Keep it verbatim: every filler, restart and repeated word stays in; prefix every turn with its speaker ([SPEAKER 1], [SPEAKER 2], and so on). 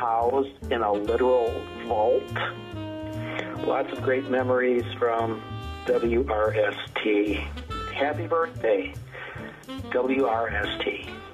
[SPEAKER 1] housed in a literal vault. Lots of great memories from W R S T. Happy birthday, W R S T.